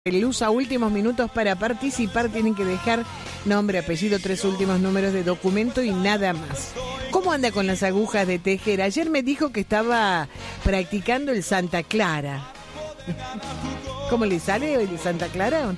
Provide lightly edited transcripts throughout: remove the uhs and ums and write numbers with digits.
El usa últimos minutos para participar, tienen que dejar nombre, apellido, 3 últimos números de documento y nada más. ¿Cómo anda con las agujas de tejer? Ayer me dijo que estaba practicando el Santa Clara. ¿Cómo le sale el Santa Clara?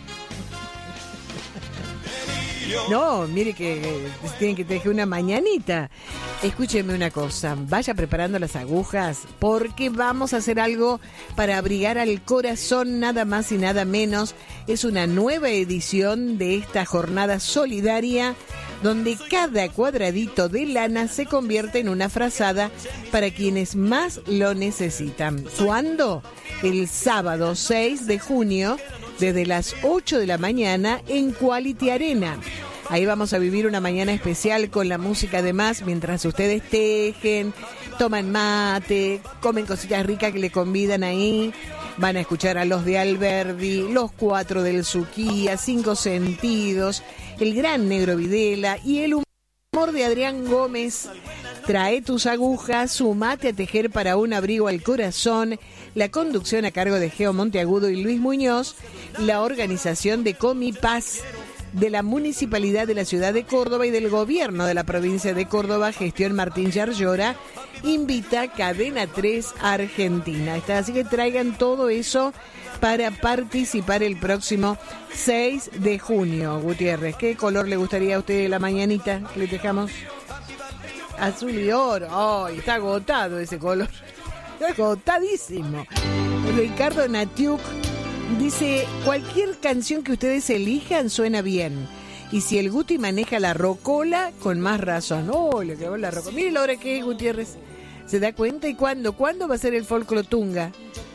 No, mire que tienen que tejer una mañanita. Escúcheme una cosa, vaya preparando las agujas porque vamos a hacer algo para abrigar al corazón, nada más y nada menos. Es una nueva edición de esta jornada solidaria donde cada cuadradito de lana se convierte en una frazada para quienes más lo necesitan. ¿Cuándo? El sábado 6 de junio, desde las 8 de la mañana en Quality Arena. Ahí vamos a vivir una mañana especial con la música además, mientras ustedes tejen, toman mate, comen cositas ricas que le convidan ahí. Van a escuchar a los de Alberdi, los 4 del Suquía, 5 Sentidos, el gran Negro Videla y el humor de Adrián Gómez. Trae tus agujas, sumate a tejer para un abrigo al corazón. La conducción a cargo de Geo Monteagudo y Luis Muñoz. La organización de Comipaz de la Municipalidad de la Ciudad de Córdoba y del Gobierno de la Provincia de Córdoba, gestión Martín Yarlora, invita Cadena 3 Argentina. Así que traigan todo eso para participar el próximo 6 de junio. Gutiérrez, ¿qué color le gustaría a usted la mañanita que le tejamos? Azul y oro. ¡Ay, está agotado ese color! Está agotadísimo. Ricardo Natiuk dice, cualquier canción que ustedes elijan suena bien. Y si el Guti maneja la rocola, con más razón. ¡Oh, le quedó la rocola! Mire la hora que es, Gutiérrez. ¿Se da cuenta? ¿Y cuándo? ¿Cuándo va a ser el folclotunga?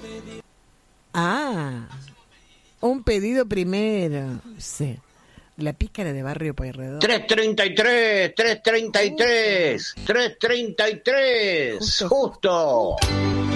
Ah, un pedido primero. Sí. La pícara de Barrio Pueyrredón. 333, 333, 333. Justo.